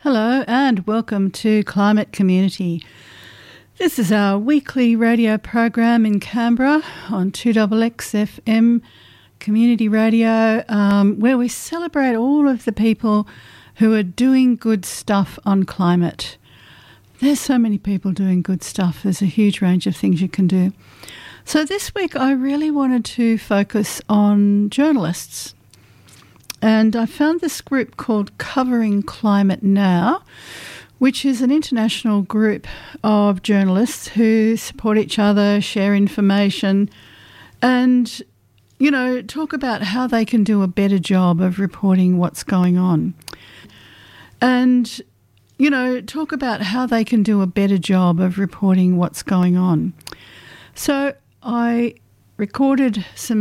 Hello and welcome to Climate Community. This is our weekly radio program in Canberra on 2XX FM Community Radio, where we celebrate all of the people who are doing good stuff on climate. There's so many people doing good stuff. There's a huge range of things you can do. So this week I really wanted to focus on journalists. And I found this group called Covering Climate Now, which is an international group of journalists who support each other, share information, and, talk about how they can do a better job of reporting what's going on. And, talk about how they can do a better job of reporting what's going on. So I recorded some